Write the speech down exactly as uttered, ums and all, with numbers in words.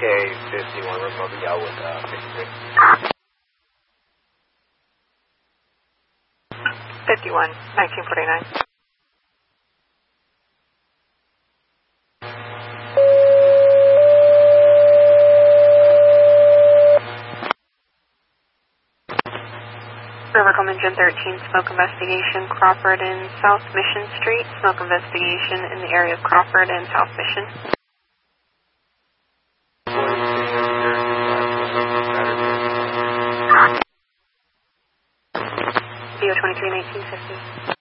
fifty-one, Republic Elwood, uh, fifty-three. fifty-one, nineteen forty-nine. River Engine thirteen, smoke investigation, Crawford and South Mission Street. Smoke investigation in the area of Crawford and South Mission. B O twenty-three, nineteen fifty.